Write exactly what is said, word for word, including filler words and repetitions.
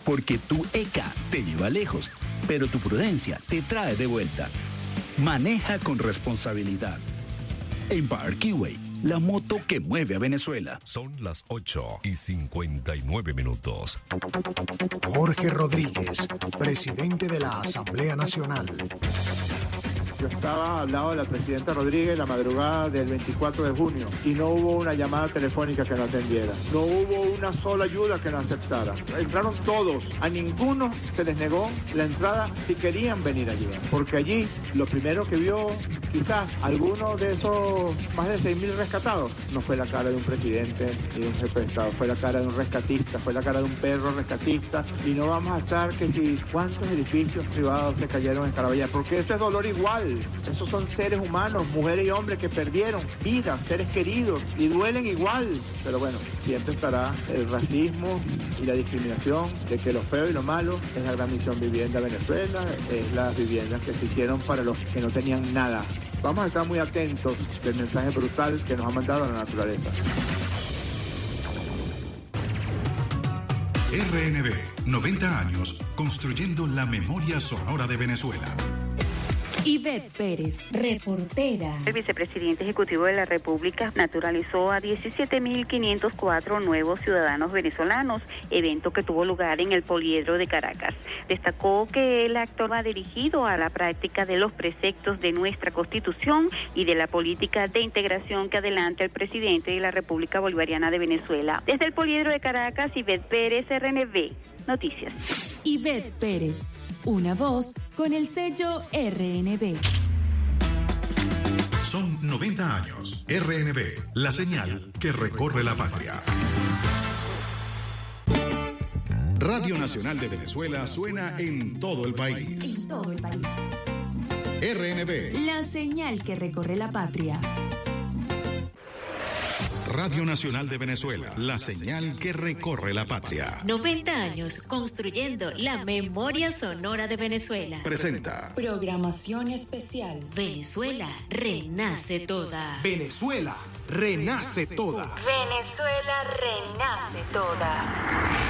Porque tu E C A te lleva lejos, pero tu prudencia te trae de vuelta. Maneja con responsabilidad. Empire Kiwi, la moto que mueve a Venezuela. Son las ocho y cincuenta y nueve minutos. Jorge Rodríguez, presidente de la Asamblea Nacional. Yo estaba al lado de la presidenta Rodríguez la madrugada del veinticuatro de junio y no hubo una llamada telefónica que no atendiera. No hubo una sola ayuda que no aceptara. Entraron todos. A ninguno se les negó la entrada si querían venir a ayudar. Porque allí lo primero que vio quizás alguno de esos más de seis mil rescatados no fue la cara de un presidente ni de un jefe de Estado. Fue la cara de un rescatista, fue la cara de un perro rescatista. Y no vamos a estar que si cuántos edificios privados se cayeron en Caraballo. Porque eso es dolor igual. Esos son seres humanos, mujeres y hombres que perdieron vidas, seres queridos y duelen igual. Pero bueno, siempre estará el racismo y la discriminación de que lo feo y lo malo es la Gran Misión Vivienda Venezuela, es las viviendas que se hicieron para los que no tenían nada. Vamos a estar muy atentos del mensaje brutal que nos ha mandado la naturaleza. R N B, noventa años construyendo la memoria sonora de Venezuela. Ivette Pérez, reportera. El vicepresidente ejecutivo de la República naturalizó a diecisiete mil quinientos cuatro nuevos ciudadanos venezolanos, evento que tuvo lugar en el Poliedro de Caracas. Destacó que el acto va dirigido a la práctica de los preceptos de nuestra Constitución y de la política de integración que adelanta el presidente de la República Bolivariana de Venezuela. Desde el Poliedro de Caracas, Ivette Pérez, R N B, Noticias. Ivette Pérez, una voz con el sello R N B. Son noventa años. R N B, la señal que recorre la patria. Radio Nacional de Venezuela suena en todo el país. En todo el país. R N B, la señal que recorre la patria. Radio Nacional de Venezuela, la señal que recorre la patria. noventa años construyendo la memoria sonora de Venezuela. Presenta Programación especial. Venezuela renace toda. Venezuela renace toda. Venezuela renace toda.